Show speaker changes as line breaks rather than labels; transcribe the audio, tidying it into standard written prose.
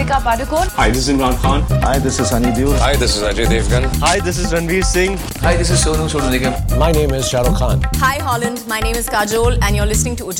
Deepika Padukone.
Hi, this is Imran Khan.
Hi, this is Sunny Deol.
Hi, this is Ajay Devgan.
Hi, this is Ranveer Singh.
Hi, this is Sonu Nigam.
My name is Shah Rukh Khan.
Hi Holland, my name is Kajol and you're listening to Ujjain.